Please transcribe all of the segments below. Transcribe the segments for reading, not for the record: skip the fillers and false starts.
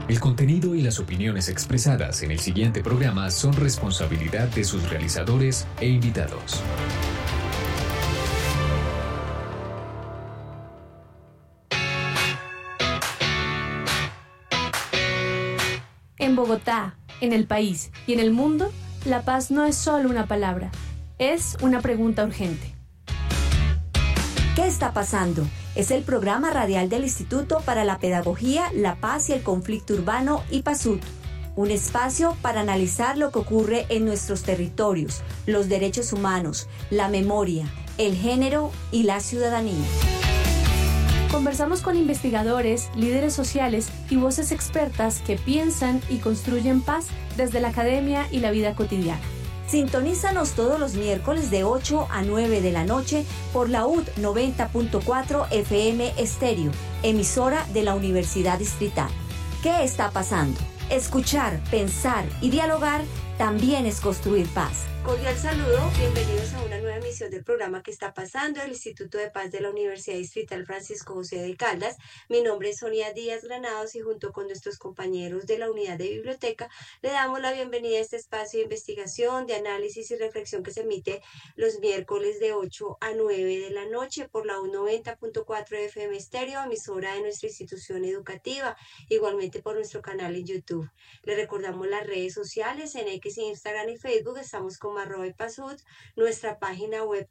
El contenido y las opiniones expresadas en el siguiente programa son responsabilidad de sus realizadores e invitados. En Bogotá, en el país y en el mundo, la paz no es solo una palabra, es una pregunta urgente. ¿Qué está pasando? Es el programa radial del Instituto para la Pedagogía, la Paz y el Conflicto Urbano, IPASUT. Un espacio para analizar lo que ocurre en nuestros territorios, los derechos humanos, la memoria, el género y la ciudadanía. Conversamos con investigadores, líderes sociales y voces expertas que piensan y construyen paz desde la academia y la vida cotidiana. Sintonízanos todos los miércoles de 8 a 9 de la noche por la UD 90.4 FM Estéreo, emisora de la Universidad Distrital. ¿Qué está pasando? Escuchar, pensar y dialogar también es construir paz. Cordial saludo, bienvenidos a una nueva emisión del programa que está pasando del Instituto de Paz de la Universidad Distrital Francisco José de Caldas. Mi nombre es Sonia Díaz Granados y junto con nuestros compañeros de la unidad de biblioteca le damos la bienvenida a este espacio de investigación, de análisis y reflexión que se emite los miércoles de 8 a 9 de la noche por la U90.4 FM Estéreo, emisora de nuestra institución educativa, igualmente por nuestro canal en YouTube. Le recordamos las redes sociales en X, Instagram y Facebook, estamos como @ipasut, nuestra página web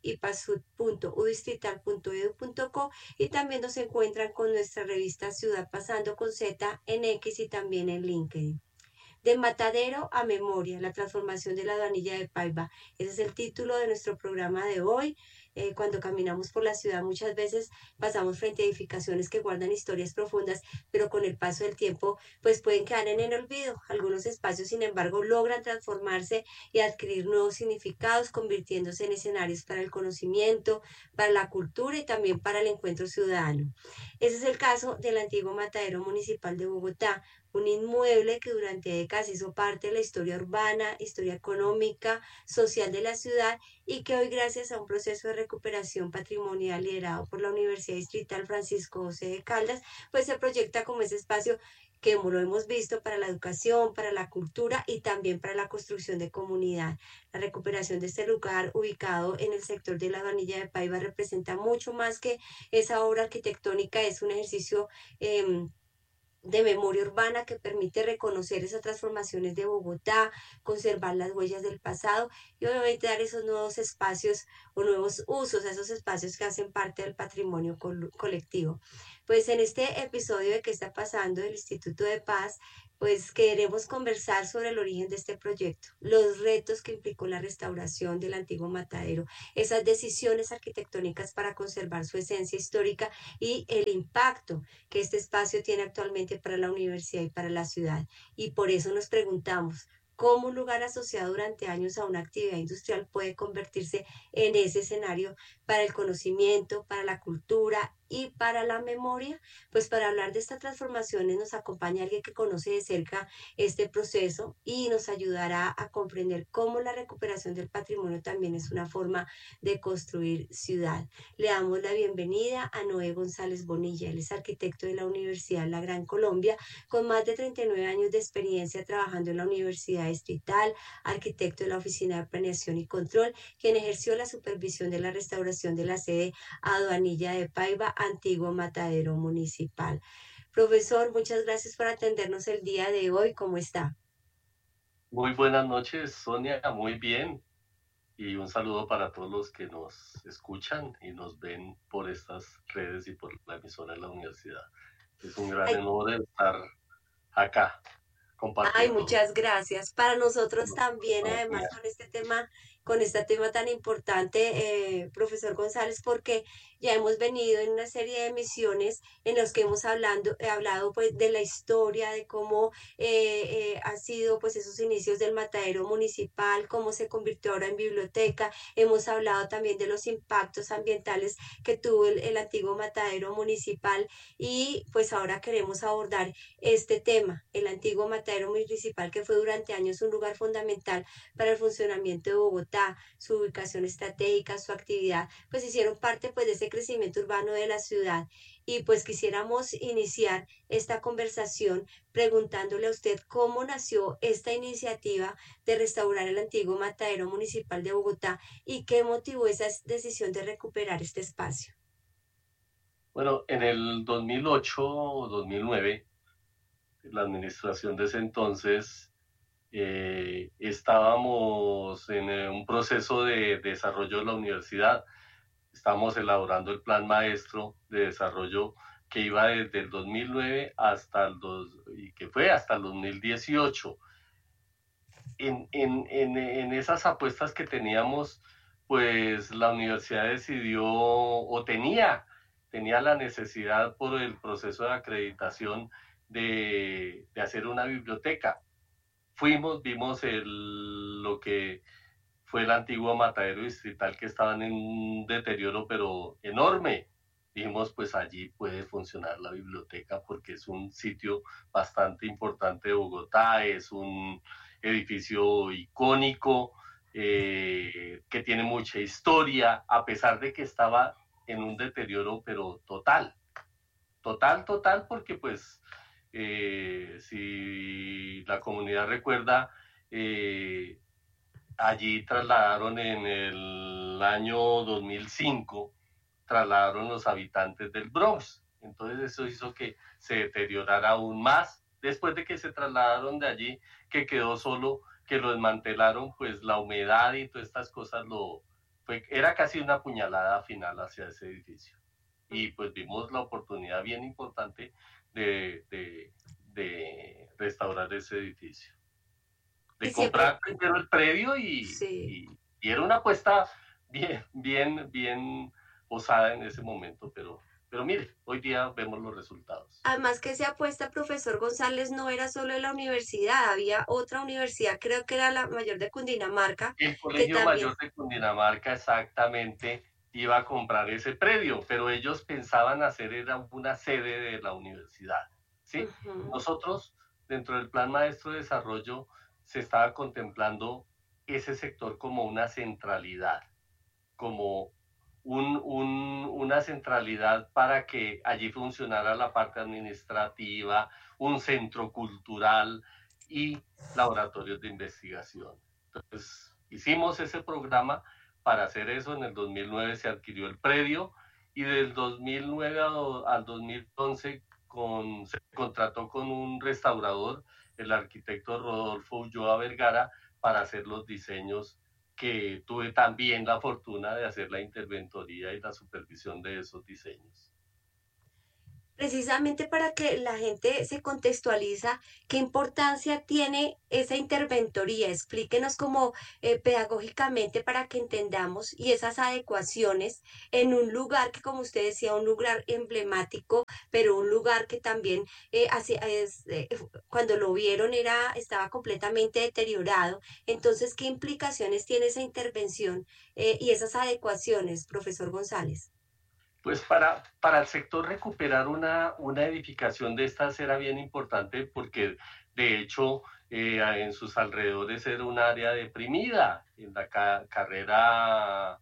ipasut.udistrital.edu.co y también nos encuentran con nuestra revista Ciudad Pasando con Z en X y también en LinkedIn. De matadero a memoria, la transformación de la Aduanilla de Paiva. Ese es el título de nuestro programa de hoy. Cuando caminamos por la ciudad muchas veces pasamos frente a edificaciones que guardan historias profundas, pero con el paso del tiempo pues pueden quedar en el olvido. Algunos espacios, sin embargo, logran transformarse y adquirir nuevos significados, convirtiéndose en escenarios para el conocimiento, para la cultura y también para el encuentro ciudadano. Ese es el caso del antiguo matadero municipal de Bogotá, un inmueble que durante décadas hizo parte de la historia urbana, historia económica, social de la ciudad y que hoy, gracias a un proceso de recuperación patrimonial liderado por la Universidad Distrital Francisco José de Caldas, pues se proyecta como ese espacio que lo hemos visto para la educación, para la cultura y también para la construcción de comunidad. La recuperación de este lugar ubicado en el sector de la Aduanilla de Paiva representa mucho más que esa obra arquitectónica, es un ejercicio de memoria urbana que permite reconocer esas transformaciones de Bogotá, conservar las huellas del pasado y obviamente dar esos nuevos espacios o nuevos usos a esos espacios que hacen parte del patrimonio colectivo. Pues en este episodio de ¿Qué está pasando? Del Instituto de Paz, pues queremos conversar sobre el origen de este proyecto, los retos que implicó la restauración del antiguo matadero, esas decisiones arquitectónicas para conservar su esencia histórica y el impacto que este espacio tiene actualmente para la universidad y para la ciudad. Y por eso nos preguntamos, ¿cómo un lugar asociado durante años a una actividad industrial puede convertirse en ese escenario para el conocimiento, para la cultura y para la memoria? Pues para hablar de estas transformaciones nos acompaña alguien que conoce de cerca este proceso y nos ayudará a comprender cómo la recuperación del patrimonio también es una forma de construir ciudad. Le damos la bienvenida a Noé González Bonilla. Él es arquitecto de la Universidad La Gran Colombia, con más de 39 años de experiencia trabajando en la Universidad Distrital, arquitecto de la Oficina de Planeación y Control, quien ejerció la supervisión de la restauración de la sede Aduanilla de Paiva, antiguo matadero municipal. Profesor, muchas gracias por atendernos el día de hoy. ¿Cómo está? Muy buenas noches, Sonia. Muy bien. Y un saludo para todos los que nos escuchan y nos ven por estas redes y por la emisora de la universidad. Es un gran honor estar acá compartiendo. Muchas gracias. Para nosotros también, además, con este tema tan importante, profesor González, porque ya hemos venido en una serie de emisiones en las que hemos hablado pues de la historia, de cómo ha sido pues esos inicios del matadero municipal, cómo se convirtió ahora en biblioteca. Hemos hablado también de los impactos ambientales que tuvo el antiguo matadero municipal y pues ahora queremos abordar este tema, el antiguo matadero municipal, que fue durante años un lugar fundamental para el funcionamiento de Bogotá. Su ubicación estratégica, su actividad, pues hicieron parte pues de ese crecimiento urbano de la ciudad. Y pues quisiéramos iniciar esta conversación preguntándole a usted cómo nació esta iniciativa de restaurar el antiguo matadero municipal de Bogotá y qué motivó esa decisión de recuperar este espacio. Bueno, en el 2008 o 2009, la administración de ese entonces, estábamos en un proceso de desarrollo de la universidad. Estamos elaborando el plan maestro de desarrollo que iba desde el 2009 y que fue hasta el 2018. En esas apuestas que teníamos, pues la universidad decidió o tenía la necesidad por el proceso de acreditación de hacer una biblioteca. Vimos lo que fue el antiguo matadero distrital, que estaba en un deterioro pero enorme. Dijimos, pues allí puede funcionar la biblioteca porque es un sitio bastante importante de Bogotá, es un edificio icónico, que tiene mucha historia, a pesar de que estaba en un deterioro pero total, porque pues si la comunidad recuerda, allí trasladaron en el año 2005, trasladaron los habitantes del Bronx. Entonces eso hizo que se deteriorara aún más. Después de que se trasladaron de allí, que quedó solo, que lo desmantelaron, pues la humedad y todas estas cosas era casi una puñalada final hacia ese edificio. Y pues vimos la oportunidad bien importante de restaurar ese edificio. De comprar primero el predio y era una apuesta bien osada en ese momento, pero mire, hoy día vemos los resultados. Además que esa apuesta, profesor González, no era solo en la universidad, había otra universidad, creo que era la Mayor de Cundinamarca. El Colegio Mayor de Cundinamarca, exactamente, iba a comprar ese predio, pero ellos pensaban era una sede de la universidad, ¿sí? Nosotros, dentro del Plan Maestro de Desarrollo, se estaba contemplando ese sector como una centralidad, como una centralidad para que allí funcionara la parte administrativa, un centro cultural y laboratorios de investigación. Entonces, hicimos ese programa para hacer eso. En el 2009 se adquirió el predio y del 2009 al 2011 se contrató con un restaurador, el arquitecto Rodolfo Ulloa Vergara, para hacer los diseños, que tuve también la fortuna de hacer la interventoría y la supervisión de esos diseños. Precisamente para que la gente se contextualiza, ¿qué importancia tiene esa interventoría? Explíquenos como pedagógicamente para que entendamos, y esas adecuaciones en un lugar que, como usted decía, un lugar emblemático, pero un lugar que también cuando lo vieron estaba completamente deteriorado. Entonces, ¿qué implicaciones tiene esa intervención y esas adecuaciones, profesor González? Pues para el sector recuperar una edificación de estas era bien importante porque de hecho en sus alrededores era un área deprimida. En la carrera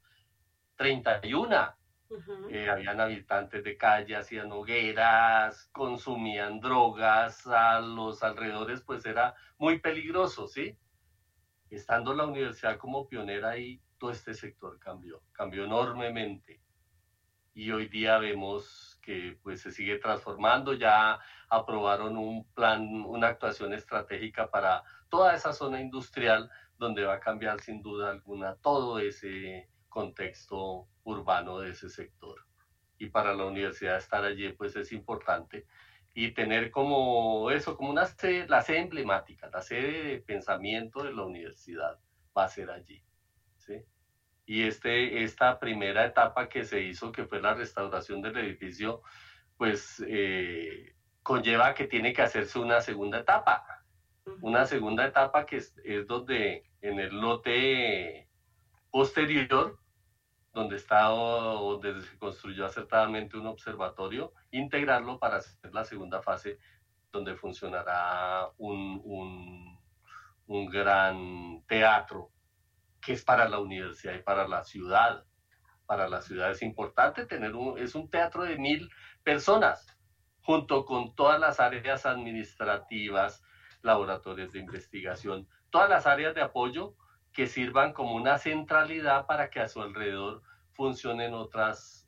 31 habían habitantes de calle, hacían hogueras, consumían drogas, a los alrededores pues era muy peligroso, ¿sí? Estando la universidad como pionera ahí, todo este sector cambió enormemente. Y hoy día vemos que pues se sigue transformando. Ya aprobaron un plan, una actuación estratégica para toda esa zona industrial, donde va a cambiar sin duda alguna todo ese contexto urbano de ese sector. Y para la universidad estar allí pues es importante, y tener como eso, como la sede emblemática, la sede de pensamiento de la universidad va a ser allí, ¿sí? Y esta primera etapa que se hizo, que fue la restauración del edificio, pues conlleva que tiene que hacerse una segunda etapa. Una segunda etapa que es donde en el lote posterior, donde se construyó acertadamente un observatorio, integrarlo para hacer la segunda fase, donde funcionará un gran teatro, que es para la universidad y para la ciudad. para la ciudad. Es importante es un teatro de 1.000 personas, junto con todas las áreas administrativas, laboratorios de investigación, todas las áreas de apoyo que sirvan como una centralidad para que a su alrededor funcionen otras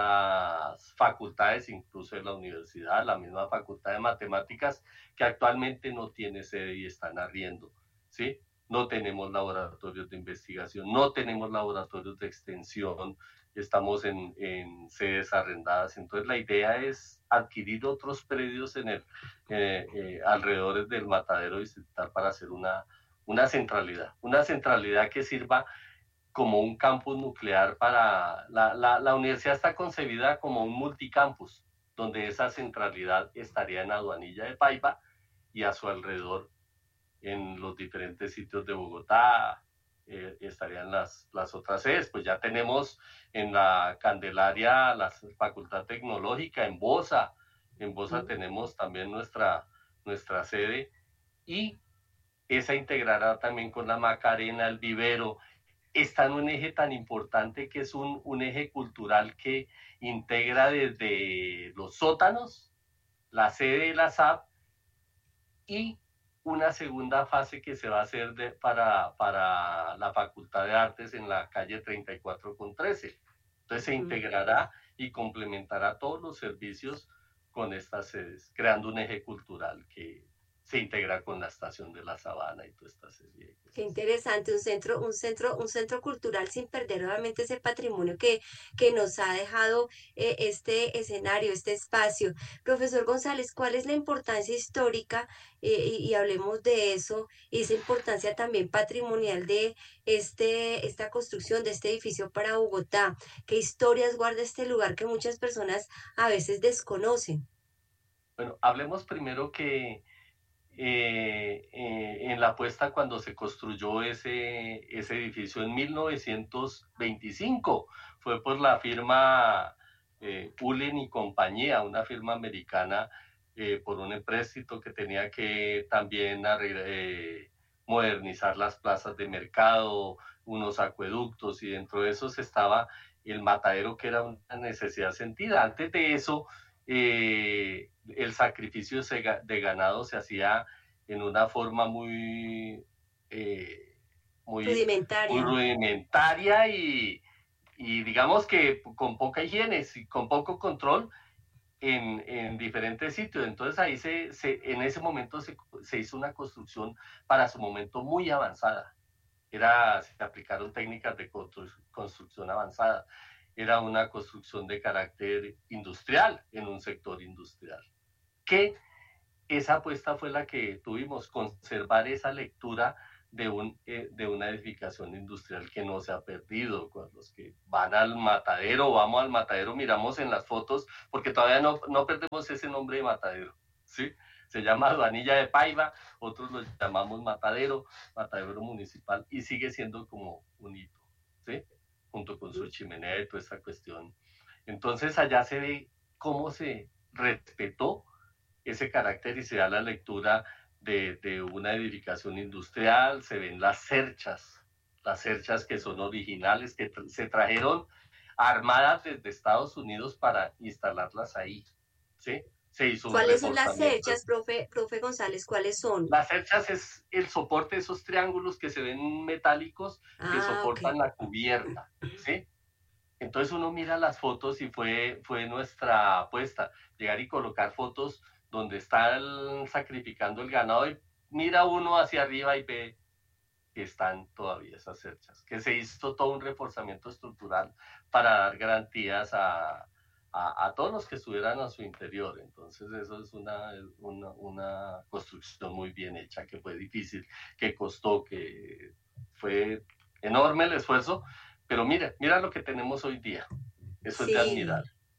facultades, incluso en la universidad, la misma facultad de matemáticas, que actualmente no tiene sede y están arriendo, ¿sí? No tenemos laboratorios de investigación, no tenemos laboratorios de extensión, estamos en sedes arrendadas. Entonces la idea es adquirir otros predios en alrededor del matadero distrital para hacer una centralidad que sirva como un campus nuclear para... La universidad está concebida como un multicampus, donde esa centralidad estaría en Aduanilla de Paiva y a su alrededor en los diferentes sitios de Bogotá estarían las otras sedes. Pues ya tenemos en la Candelaria la Facultad Tecnológica, en Bosa tenemos también nuestra sede, y esa integrará también con la Macarena, el Vivero. Está en un eje tan importante que es un eje cultural que integra desde los sótanos, la sede de la SAP, y una segunda fase que se va a hacer para la Facultad de Artes en la calle 34 con 13. Entonces se integrará y complementará todos los servicios con estas sedes, creando un eje cultural que se integra con la estación de la Sabana y toda esta serie de cosas. Qué interesante, un centro cultural sin perder obviamente ese patrimonio que nos ha dejado este escenario, este espacio. Profesor González, ¿cuál es la importancia histórica, y hablemos de eso, y esa importancia también patrimonial de esta construcción de este edificio para Bogotá? ¿Qué historias guarda este lugar que muchas personas a veces desconocen? Bueno, hablemos primero que en la apuesta cuando se construyó ese edificio en 1925, fue por la firma Ullen y compañía, una firma americana, por un empréstito que tenía que también modernizar las plazas de mercado, unos acueductos, y dentro de esos estaba el matadero, que era una necesidad sentida. Antes de eso, el sacrificio de ganado se hacía en una forma muy rudimentaria y digamos que con poca higiene, con poco control en diferentes sitios. Entonces ahí en ese momento se hizo una construcción para su momento muy avanzada. Se aplicaron técnicas de construcción avanzada. Era una construcción de carácter industrial en un sector industrial. Que esa apuesta fue la que tuvimos, conservar esa lectura de una edificación industrial que no se ha perdido. Con los que van al matadero, vamos al matadero, miramos en las fotos, porque todavía no perdemos ese nombre de matadero, ¿sí? Se llama Aduanilla de Paiva, otros lo llamamos matadero municipal, y sigue siendo como un hito, ¿sí? Junto con su chimenea y toda esta cuestión. Entonces allá se ve cómo se respetó ese carácter y se da la lectura de una edificación industrial. Se ven las cerchas que son originales, que se trajeron armadas desde Estados Unidos para instalarlas ahí, ¿sí? Se hizo ¿Cuáles son las cerchas, profe González? ¿Cuáles son? Las cerchas es el soporte de esos triángulos que se ven metálicos, que soportan la cubierta, ¿sí? Entonces uno mira las fotos y fue nuestra apuesta, llegar y colocar fotos donde están sacrificando el ganado, y mira uno hacia arriba y ve que están todavía esas cerchas, que se hizo todo un reforzamiento estructural para dar garantías a todos los que estuvieran a su interior. Entonces eso es una construcción muy bien hecha, que fue difícil, que costó, que fue enorme el esfuerzo, pero mira lo que tenemos hoy día. Eso es de admirar.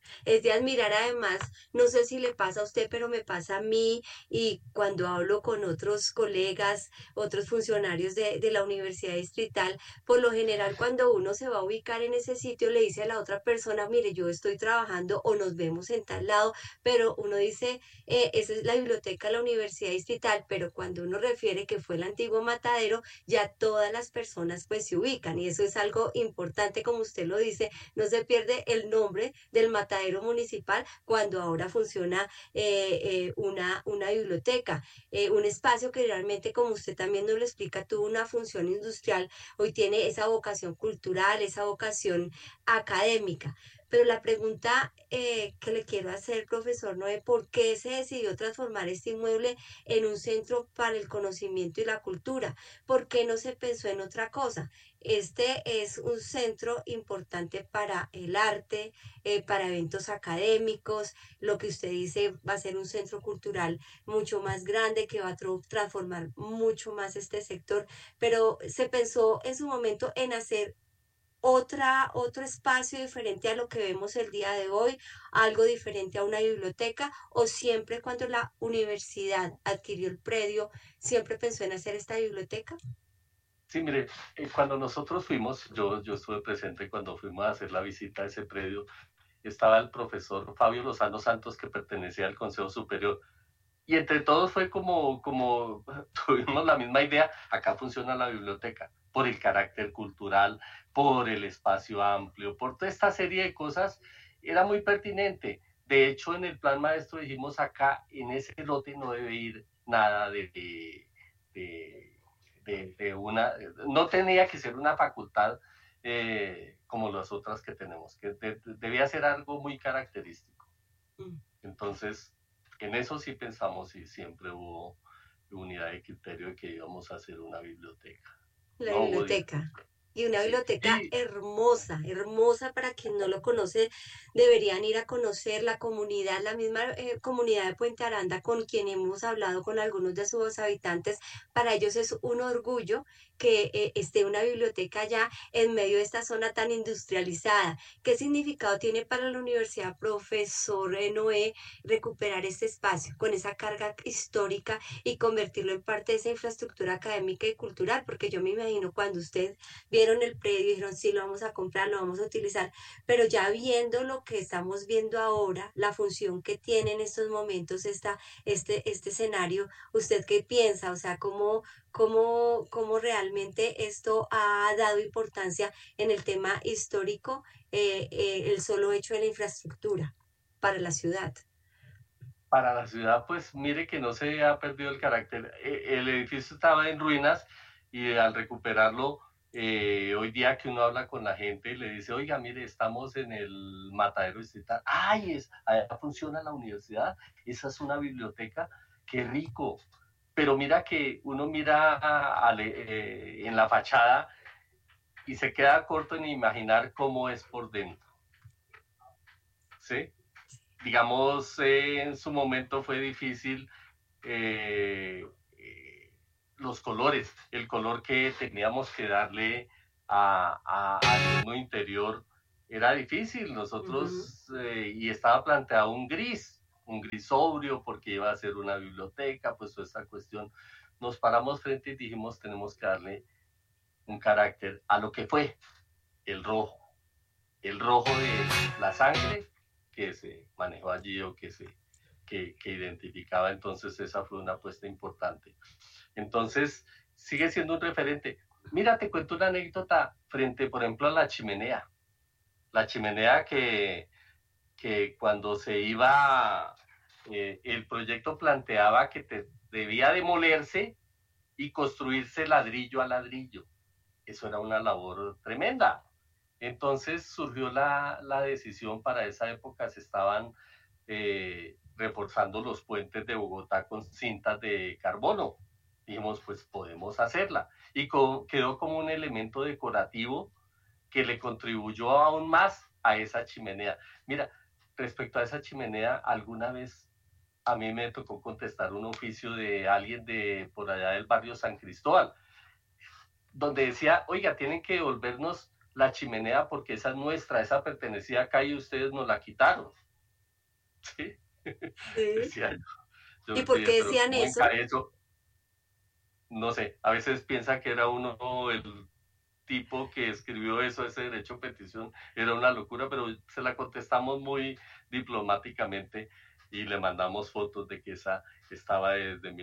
Es de admirar además, no sé si le pasa a usted, pero me pasa a mí y cuando hablo con otros colegas, otros funcionarios de la Universidad Distrital, por lo general cuando uno se va a ubicar en ese sitio le dice a la otra persona, mire, yo estoy trabajando o nos vemos en tal lado, pero uno dice, esa es la biblioteca de la Universidad Distrital, pero cuando uno refiere que fue el antiguo matadero, ya todas las personas pues se ubican y eso es algo importante, como usted lo dice, no se pierde el nombre del matadero municipal cuando ahora funciona una biblioteca, un espacio que realmente, como usted también nos lo explica, tuvo una función industrial, hoy tiene esa vocación cultural, esa vocación académica. Pero la pregunta que le quiero hacer, profesor Noé, ¿por qué se decidió transformar este inmueble en un centro para el conocimiento y la cultura? ¿Por qué no se pensó en otra cosa? Este es un centro importante para el arte, para eventos académicos. Lo que usted dice va a ser un centro cultural mucho más grande que va a transformar mucho más este sector. Pero se pensó en su momento en hacer otro espacio diferente a lo que vemos el día de hoy, algo diferente a una biblioteca, o siempre cuando la universidad adquirió el predio, siempre pensó en hacer esta biblioteca. Sí, mire, cuando nosotros fuimos, yo estuve presente cuando fuimos a hacer la visita a ese predio, estaba el profesor Fabio Lozano Santos, que pertenecía al Consejo Superior, y entre todos fue como tuvimos la misma idea, acá funciona la biblioteca, por el carácter cultural, por el espacio amplio, por toda esta serie de cosas, era muy pertinente. De hecho, en el plan maestro dijimos acá, en ese lote no debe ir nada de una, no tenía que ser una facultad como las otras que tenemos, que debía ser algo muy característico. Entonces, en eso sí pensamos y siempre hubo unidad de criterio de que íbamos a hacer una biblioteca. La biblioteca. Y una biblioteca sí. Hermosa, hermosa para quien no lo conoce, deberían ir a conocer la comunidad, la misma comunidad de Puente Aranda con quien hemos hablado con algunos de sus habitantes. Para ellos es un orgullo que esté una biblioteca ya en medio de esta zona tan industrializada. ¿Qué significado tiene para la universidad, profesor Noé, recuperar este espacio con esa carga histórica y convertirlo en parte de esa infraestructura académica y cultural? Porque yo me imagino cuando usted vieron el predio y dijeron, sí, lo vamos a comprar, lo vamos a utilizar, pero ya viendo lo que estamos viendo ahora, la función que tiene en estos momentos este escenario, ¿usted qué piensa? O sea, ¿cómo realmente esto ha dado importancia en el tema histórico, el solo hecho de la infraestructura para la ciudad? Para la ciudad, pues mire que no se ha perdido el carácter. El edificio estaba en ruinas y al recuperarlo, hoy día que uno habla con la gente y le dice, oiga, mire, estamos en el matadero distrital. ¡Ay! Allá funciona la universidad, esa es una biblioteca, qué rico. Pero mira que uno mira en la fachada y se queda corto en imaginar cómo es por dentro. ¿Sí? Digamos, en su momento fue difícil los colores, el color que teníamos que darle al mundo interior era difícil. Nosotros, y estaba planteado un gris sobrio, porque iba a ser una biblioteca, pues toda esta cuestión. Nos paramos frente y dijimos, tenemos que darle un carácter a lo que fue el rojo de la sangre que se manejó allí o que identificaba. Entonces esa fue una apuesta importante. Entonces sigue siendo un referente. Mira, te cuento una anécdota frente, por ejemplo, a la chimenea. La chimenea que cuando se iba, el proyecto planteaba que debía demolerse y construirse ladrillo a ladrillo. Eso era una labor tremenda. Entonces surgió la decisión. Para esa época se estaban reforzando los puentes de Bogotá con cintas de carbono. Dijimos, pues podemos hacerla. Y quedó como un elemento decorativo que le contribuyó aún más a esa chimenea. Mira, respecto a esa chimenea, alguna vez a mí me tocó contestar un oficio de alguien de por allá del barrio San Cristóbal, donde decía, oiga, tienen que devolvernos la chimenea porque esa es nuestra, esa pertenecía acá y ustedes nos la quitaron. ¿Sí? Sí. Decía yo. ¿Y Yo por dije, qué pero decían ¿cómo eso? eso? No sé, a veces piensa que era uno el tipo que escribió eso, ese derecho a petición, era una locura, pero se la contestamos muy diplomáticamente y le mandamos fotos de que esa estaba desde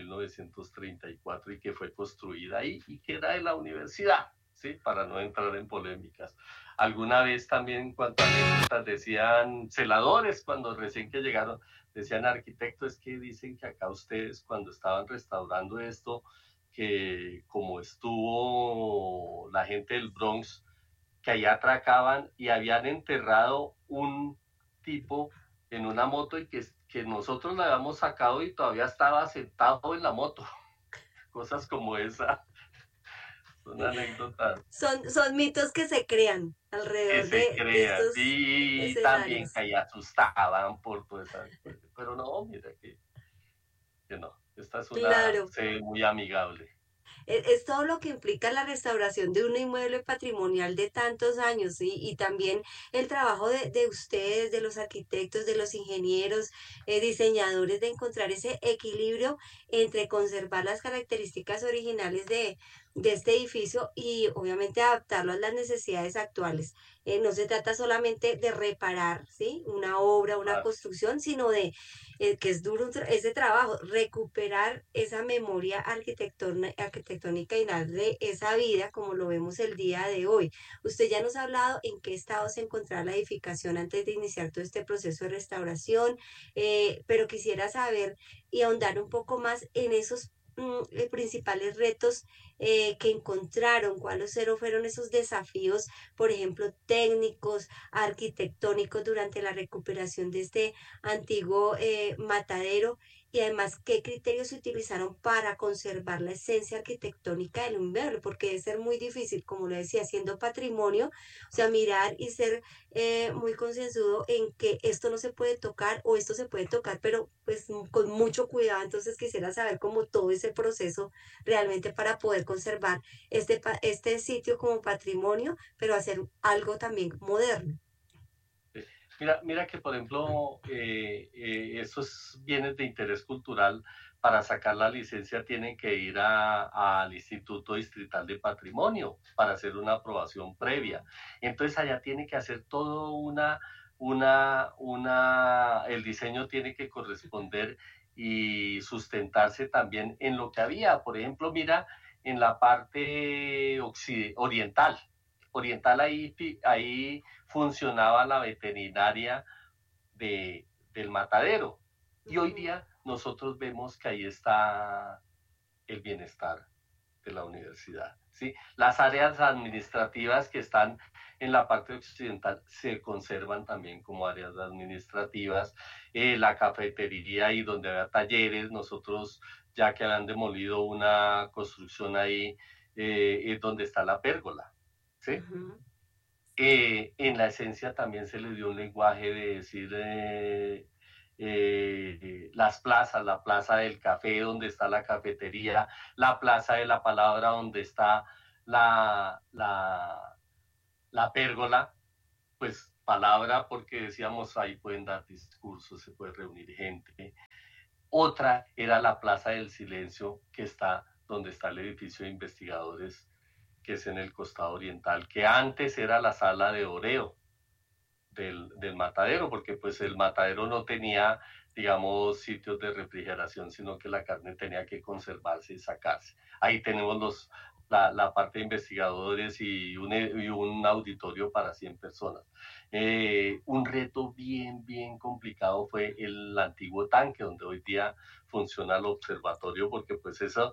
1934 y que fue construida ahí y que era de la universidad, ¿sí? Para no entrar en polémicas. Alguna vez también en cuanto a anécdotas decían celadores cuando recién que llegaron, decían arquitectos, es que dicen que acá ustedes cuando estaban restaurando esto, que como estuvo la gente del Bronx, que allá atracaban y habían enterrado un tipo en una moto y que nosotros la habíamos sacado y todavía estaba sentado en la moto. Cosas como esa son anécdotas Son mitos que se crean que alrededor se de crean. estos Sí, también que escenarios. ahí asustaban por toda esa... Pero no, mira que no. Esta es una Claro. sede muy amigable. Es todo lo que implica la restauración de un inmueble patrimonial de tantos años, ¿sí? Y también el trabajo de ustedes, de los arquitectos, de los ingenieros, diseñadores, de encontrar ese equilibrio entre conservar las características originales de este edificio y obviamente adaptarlo a las necesidades actuales. No se trata solamente de reparar, ¿sí? Una obra, una Ah, construcción, sino de que es duro ese trabajo, recuperar esa memoria arquitectónica y darle esa vida como lo vemos el día de hoy. Usted ya nos ha hablado en qué estado se encontraba la edificación antes de iniciar todo este proceso de restauración, pero quisiera saber y ahondar un poco más en esos principales retos que encontraron, cuáles fueron esos desafíos, por ejemplo, técnicos, arquitectónicos durante la recuperación de este antiguo matadero y además qué criterios se utilizaron para conservar la esencia arquitectónica del inmueble, porque debe ser muy difícil, como lo decía, siendo patrimonio, o sea, mirar y ser muy concienzudo en que esto no se puede tocar o esto se puede tocar, pero pues con mucho cuidado. Entonces quisiera saber cómo todo ese proceso realmente para poder conservar este sitio como patrimonio, pero hacer algo también moderno. mira que, por ejemplo, esos bienes de interés cultural, para sacar la licencia tienen que ir al Instituto Distrital de Patrimonio para hacer una aprobación previa. Entonces allá tiene que hacer todo el diseño tiene que corresponder y sustentarse también en lo que había. Por ejemplo, mira, en la parte oriental ahí funcionaba la veterinaria del matadero. Y hoy Ujú. día nosotros vemos que ahí está el bienestar de la universidad. ¿Sí? Las áreas administrativas que están en la parte occidental se conservan también como áreas administrativas. La cafetería y donde había talleres, nosotros ya que habían demolido una construcción ahí, es donde está la pérgola. ¿Sí? Ujú. En la esencia también se le dio un lenguaje de decir las plazas, la plaza del café donde está la cafetería, la plaza de la palabra donde está la, la, la pérgola, pues palabra porque decíamos ahí pueden dar discursos, se puede reunir gente. Otra era la plaza del silencio que está donde está el edificio de investigadores, que es en el costado oriental, que antes era la sala de oreo del matadero, porque pues el matadero no tenía, digamos, sitios de refrigeración, sino que la carne tenía que conservarse y sacarse. Ahí tenemos la parte de investigadores y un auditorio para 100 personas. Un reto bien complicado fue el antiguo tanque, donde hoy día funciona el observatorio, porque pues eso,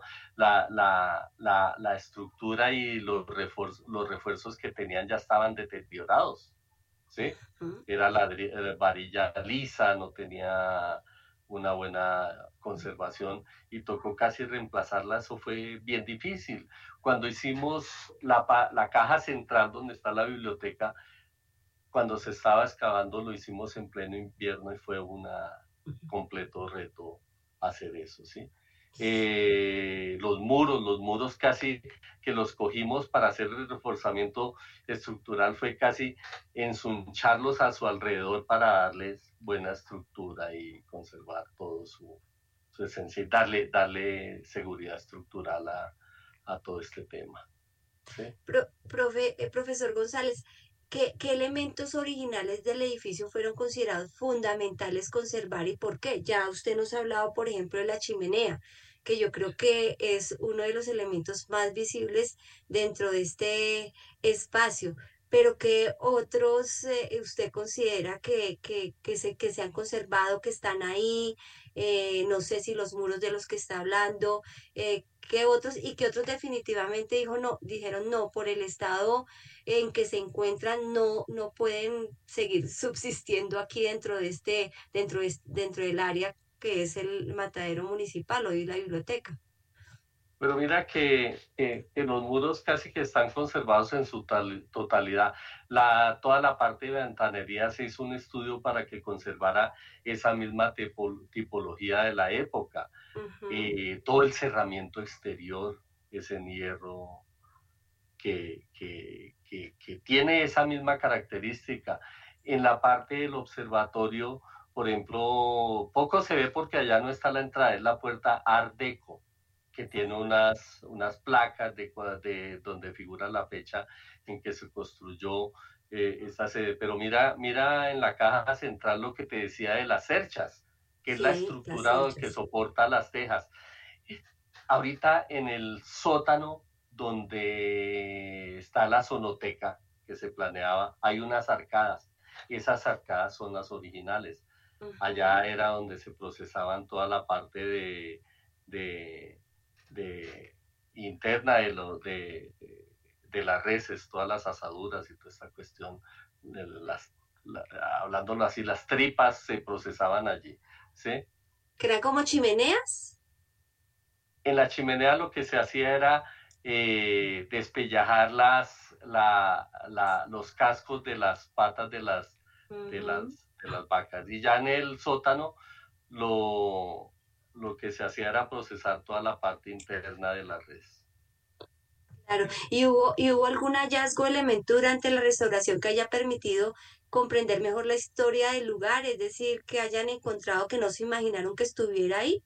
la estructura y los refuerzos que tenían ya estaban deteriorados. ¿Sí? Ujú. Era varilla lisa, no tenía una buena conservación y tocó casi reemplazarla, eso fue bien difícil. Cuando hicimos la caja central donde está la biblioteca, cuando se estaba excavando lo hicimos en pleno invierno y fue un completo reto hacer eso, ¿sí? los muros casi que los cogimos para hacer el reforzamiento estructural fue casi ensuncharlos a su alrededor para darles buena estructura y conservar todo su esencia y darle seguridad estructural a todo este tema. ¿Sí? Profesor González, ¿qué elementos originales del edificio fueron considerados fundamentales conservar y por qué? Ya usted nos ha hablado, por ejemplo, de la chimenea, que yo creo que es uno de los elementos más visibles dentro de este espacio, pero ¿qué otros usted considera que se han conservado, que están ahí? No sé si los muros de los que está hablando, ¿qué otros y qué otros definitivamente dijeron no, por el estado en que se encuentran no pueden seguir subsistiendo aquí dentro del área que es el matadero municipal, hoy la biblioteca? Pero mira que los muros casi que están conservados en su totalidad. Toda la parte de ventanería se hizo un estudio para que conservara esa misma tipología de la época. Todo el cerramiento exterior es en hierro que tiene esa misma característica. En la parte del observatorio, por ejemplo, poco se ve porque allá no está la entrada, es la puerta Art Deco, que tiene unas placas de donde figura la fecha en que se construyó esta sede. Pero mira en la caja central lo que te decía de las cerchas, que es la estructura que soporta las tejas. Ahorita en el sótano donde está la sonoteca que se planeaba, hay unas arcadas. Esas arcadas son las originales. Allá era donde se procesaban toda la parte de interna de las reses, todas las asaduras y toda esta cuestión, hablándolo así, las tripas se procesaban allí, ¿sí? ¿Que eran como chimeneas? En la chimenea lo que se hacía era despellejar los cascos de las patas de las vacas, y ya en el sótano lo que se hacía era procesar toda la parte interna de la res. Claro, ¿y hubo algún hallazgo, elemento durante la restauración que haya permitido comprender mejor la historia del lugar? Es decir, que hayan encontrado que no se imaginaron que estuviera ahí.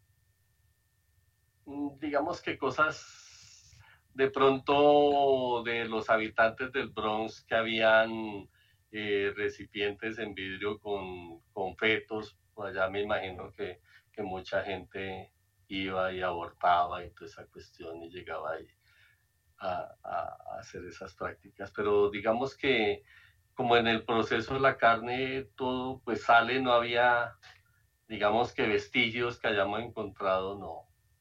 Digamos que cosas de pronto de los habitantes del Bronx, que habían recipientes en vidrio con fetos, pues allá me imagino que mucha gente iba y abortaba y toda esa cuestión y llegaba ahí a hacer esas prácticas. Pero digamos que como en el proceso de la carne todo pues sale, no había, digamos que vestigios que hayamos encontrado, no.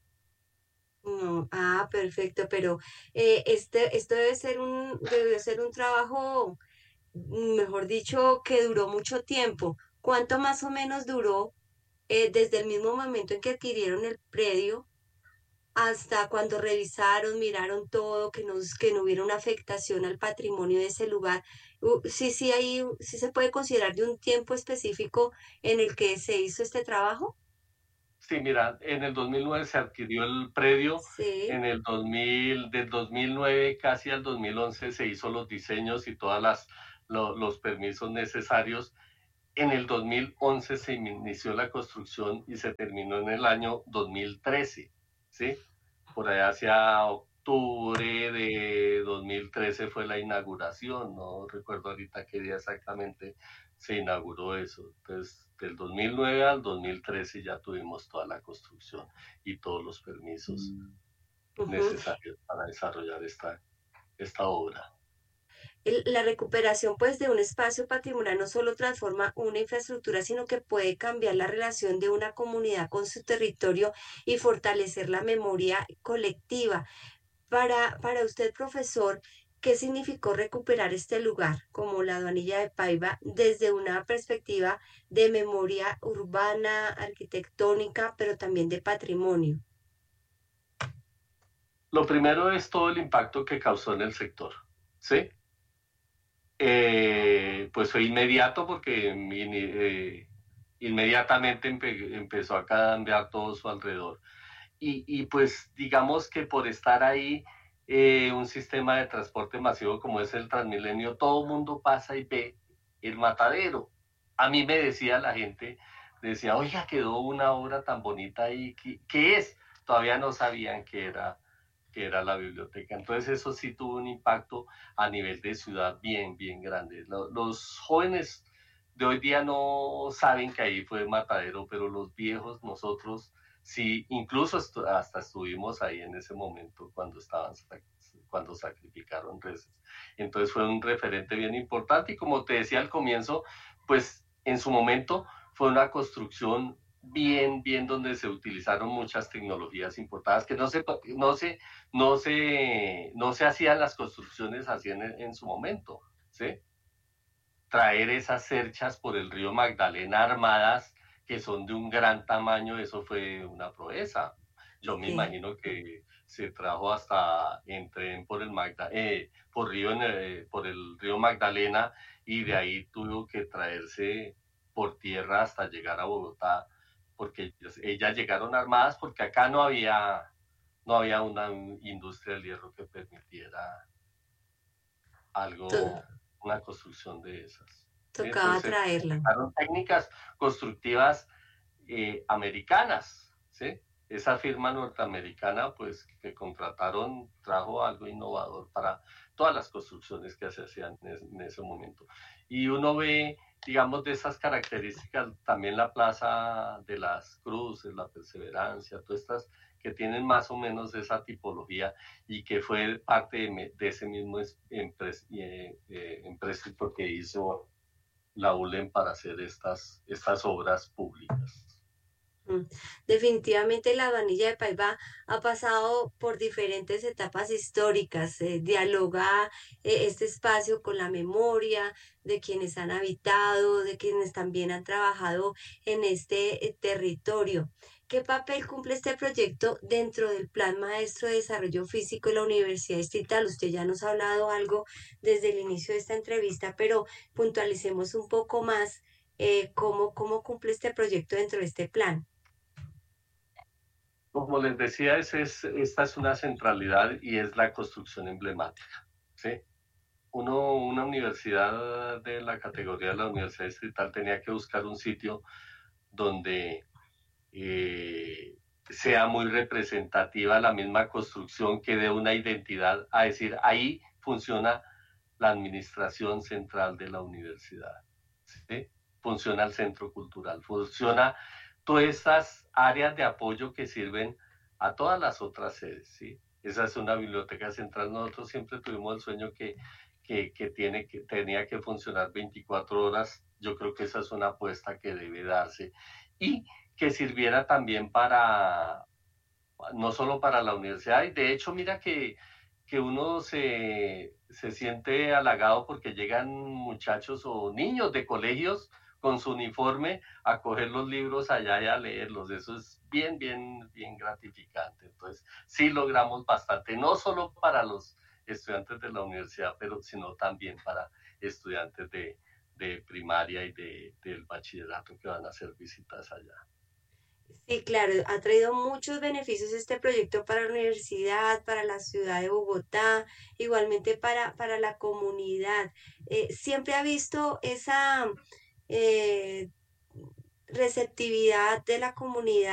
No, perfecto, pero esto debe ser un trabajo, mejor dicho, que duró mucho tiempo. ¿Cuánto más o menos duró desde el mismo momento en que adquirieron el predio hasta cuando revisaron, miraron todo, que no hubiera una afectación al patrimonio de ese lugar? Sí se puede considerar de un tiempo específico en el que se hizo este trabajo. Sí, mira, en el 2009 se adquirió el predio, Sí. del 2009 casi al 2011 se hizo los diseños y todos los permisos necesarios. En el 2011 se inició la construcción y se terminó en el año 2013, ¿sí? Por allá hacia octubre de 2013 fue la inauguración, no recuerdo ahorita qué día exactamente se inauguró eso. Entonces, del 2009 al 2013 ya tuvimos toda la construcción y todos los permisos necesarios para desarrollar esta obra. La recuperación pues de un espacio patrimonial no solo transforma una infraestructura, sino que puede cambiar la relación de una comunidad con su territorio y fortalecer la memoria colectiva. Para usted, profesor, ¿qué significó recuperar este lugar como la Aduanilla de Paiva desde una perspectiva de memoria urbana, arquitectónica, pero también de patrimonio? Lo primero es todo el impacto que causó en el sector, ¿sí? Pues fue inmediato porque inmediatamente empezó a cambiar todo su alrededor. y pues digamos que por estar ahí, un sistema de transporte masivo como es el Transmilenio, todo el mundo pasa y ve el matadero. A mí me decía la gente, decía, oiga, quedó una obra tan bonita ahí, ¿qué es? Todavía no sabían que era la biblioteca. Entonces eso sí tuvo un impacto a nivel de ciudad bien, bien grande. Los jóvenes de hoy día no saben que ahí fue matadero, pero los viejos, nosotros, sí, incluso hasta estuvimos ahí en ese momento cuando sacrificaron reses. Entonces fue un referente bien importante y como te decía al comienzo, pues en su momento fue una construcción bien, bien donde se utilizaron muchas tecnologías importadas que no se hacían las construcciones así en su momento, ¿sí? Traer esas cerchas por el río Magdalena armadas que son de un gran tamaño, eso fue una proeza. Yo me Sí. imagino que se trajo hasta en tren por el río Magdalena y de ahí tuvo que traerse por tierra hasta llegar a Bogotá, porque ellas llegaron armadas porque acá no había una industria del hierro que permitiera To- algo, una construcción de esas. ¿Sí? Tocaba Entonces, traerla. utilizaron técnicas constructivas americanas, ¿sí? Esa firma norteamericana, pues, que contrataron, trajo algo innovador para todas las construcciones que se hacían en ese momento. Y uno ve, digamos, de esas características también la Plaza de las Cruces, la Perseverancia, todas estas que tienen más o menos esa tipología y que fue parte de ese mismo empréstito que hizo la ULEM para hacer estas obras públicas. Mm. Definitivamente la Aduanilla de Paiva ha pasado por diferentes etapas históricas. Dialoga este espacio con la memoria de quienes han habitado, de quienes también han trabajado en este territorio. ¿Qué papel cumple este proyecto dentro del Plan Maestro de Desarrollo Físico de la Universidad Distrital? Usted ya nos ha hablado algo desde el inicio de esta entrevista, pero puntualicemos un poco más cómo cumple este proyecto dentro de este plan. Como les decía, esta es una centralidad y es la construcción emblemática, ¿sí? Una universidad de la categoría de la Universidad Distrital tenía que buscar un sitio donde sea muy representativa la misma construcción que dé una identidad, a decir, ahí funciona la administración central de la universidad, ¿sí? Funciona el centro cultural, funciona todas estas áreas de apoyo que sirven a todas las otras sedes, ¿sí? Esa es una biblioteca central. Nosotros siempre tuvimos el sueño que tenía que funcionar 24 horas. Yo creo que esa es una apuesta que debe darse. Y que sirviera también no solo para la universidad, y de hecho mira que uno se siente halagado porque llegan muchachos o niños de colegios con su uniforme a coger los libros allá y a leerlos. Eso es bien, bien, bien gratificante. Entonces, sí logramos bastante, no solo para los estudiantes de la universidad, pero sino también para estudiantes de primaria y del bachillerato que van a hacer visitas allá. Sí, claro, ha traído muchos beneficios este proyecto para la universidad, para la ciudad de Bogotá, igualmente para la comunidad. Siempre ha visto esa eh, receptividad de la comunidad